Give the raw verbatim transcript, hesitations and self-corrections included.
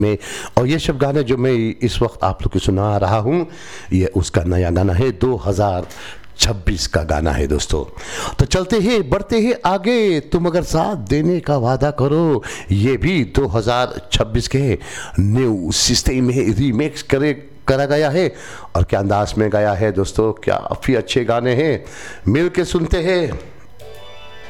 में। और ये सब गाने जो मैं इस वक्त आप लोग को सुना रहा हूँ, ये उसका नया गाना है, दो हज़ार छब्बीस का गाना है दोस्तों। तो चलते हैं, बढ़ते हैं आगे, तुम अगर साथ देने का वादा करो, ये भी दो हज़ार छब्बीस के न्यू सिस्टम में रीमेक्स करे करा गया है। और क्या अंदाज में गाया है दोस्तों, क्या काफ़ी अच्छे गाने हैं, मिल के सुनते हैं।